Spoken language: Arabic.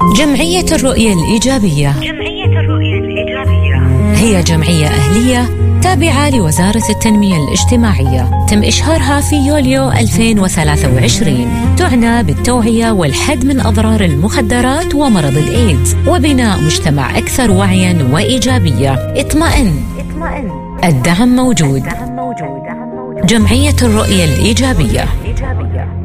جمعية الرؤية الإيجابية هي جمعية أهلية تابعة لوزارة التنمية الاجتماعية، تم إشهارها في يوليو 2023. تعنى بالتوعية والحد من أضرار المخدرات ومرض الإيدز وبناء مجتمع أكثر وعياً وإيجابية. اطمئن، الدعم موجود. جمعية الرؤية الإيجابية.